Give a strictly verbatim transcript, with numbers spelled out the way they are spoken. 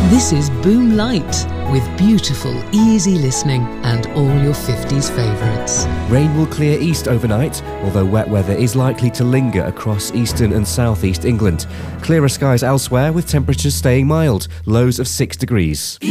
This is Boom Light, with beautiful, easy listening and all your fifties favourites. Rain will clear east overnight, although wet weather is likely to linger across eastern and southeast England. Clearer skies elsewhere, with temperatures staying mild, lows of six degrees.